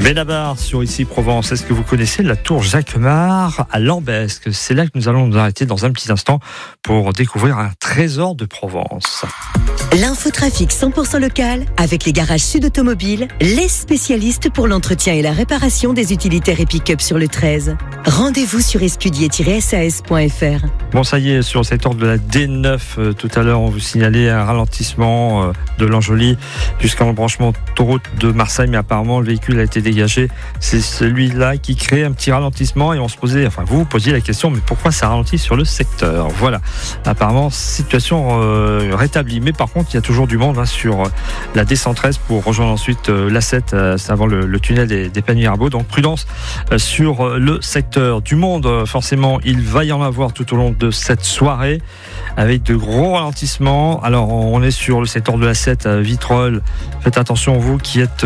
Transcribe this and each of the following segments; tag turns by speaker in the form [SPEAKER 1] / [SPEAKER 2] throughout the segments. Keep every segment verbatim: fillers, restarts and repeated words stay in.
[SPEAKER 1] Benabar sur Ici Provence. Est-ce que vous connaissez la tour Jacquemart à Lambesc? C'est là que nous allons nous arrêter dans un petit instant pour découvrir un trésor de Provence.
[SPEAKER 2] L'infotrafic cent pour cent local avec les garages Sud Automobile, les spécialistes pour l'entretien et la réparation des utilitaires et pick-up sur le treize. Rendez-vous sur escudier tiret s a s point f r.
[SPEAKER 1] Bon, ça y est, sur le secteur de la D neuf, euh, tout à l'heure, on vous signalait un ralentissement euh, de l'Angely jusqu'à l'embranchement autoroute de Marseille, mais apparemment le véhicule a été dégagé. C'est celui-là qui crée un petit ralentissement et on se posait, enfin vous vous posiez la question, mais pourquoi ça ralentit sur le secteur? Voilà, apparemment situation euh, rétablie, mais par contre il y a toujours du monde hein, sur la D cent treize pour rejoindre ensuite euh, l'A sept, euh, c'est avant le, le tunnel des, des Paniers-Arbeaux, donc prudence euh, sur le secteur. Du monde, euh, forcément, il va y en avoir tout au long de cette soirée avec de gros ralentissements. Alors on est sur le secteur de l'A sept à Vitrolles. Faites attention vous qui êtes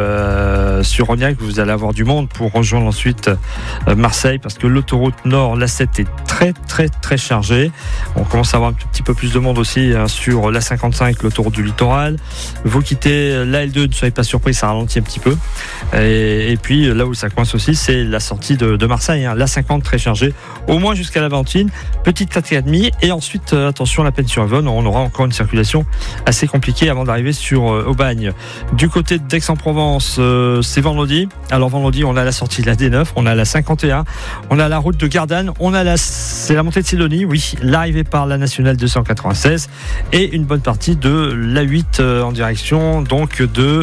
[SPEAKER 1] euh, sur Rognac, vous allez avoir du monde pour rejoindre ensuite euh, Marseille parce que l'autoroute nord, l'A sept est très très très chargée. On commence à avoir un petit peu plus de monde aussi hein, sur l'A cinquante-cinq, l'autoroute du littoral. Vous quittez l'A L deux, ne soyez pas surpris, ça ralentit un petit peu. Et, et puis là où ça coince aussi, c'est la sortie de, de Marseille, hein, l'A cinquante très chargée, au moins jusqu'à la Ventine, petite académie et ensuite euh, attention la Peine-sur-Yvonne, on aura encore une circulation assez compliquée avant d'arriver sur euh, Aubagne. Du côté d'Aix-en-Provence, euh, c'est vendredi. Alors vendredi, on a la sortie de la D neuf, on a la cinquante et un, on a la route de Gardanne, on a la, c'est la montée de Sidonie, oui, l'arrivée par la nationale deux cent quatre-vingt-seize et une bonne partie de l'A huit euh, en direction donc de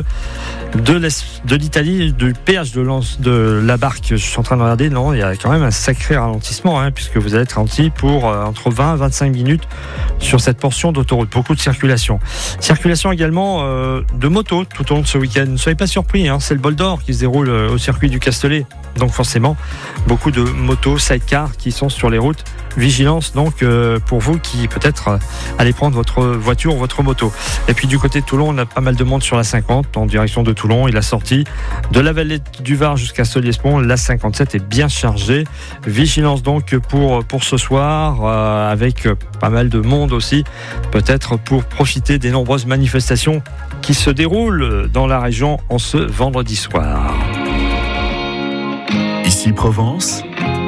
[SPEAKER 1] de, de l'Italie, du péage de, de la Barque. Je suis en train de regarder, non, il y a quand même un sacré ralentissement hein, puisque vous allez être ralenti pour euh, entre vingt et vingt-cinq minutes sur cette portion d'autoroute. Beaucoup de circulation. Circulation également euh, de motos tout au long de ce week-end. Ne soyez pas surpris, hein, c'est le bol d'or qui se déroule euh, au circuit du Castellet. Donc forcément, beaucoup de motos, sidecars qui sont sur les routes. Vigilance donc euh, pour vous qui peut-être euh, allez prendre votre voiture ou votre moto. Et puis du côté de Toulon, on a pas mal de monde sur la cinquante en direction de Toulon. Il a sorti de la vallée du Var jusqu'à Solliès-Pont. La cinquante-sept est bien chargée. Vigilance donc pour, pour ce soir euh, avec pas mal de monde aussi. Peut-être pour profiter des nombreuses manifestations qui se déroulent dans la région en ce vendredi soir.
[SPEAKER 3] Ici Provence.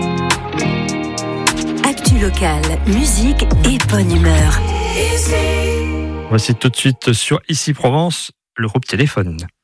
[SPEAKER 2] Actu local, musique et bonne humeur.
[SPEAKER 1] Voici tout de suite sur Ici Provence, le groupe Téléphone.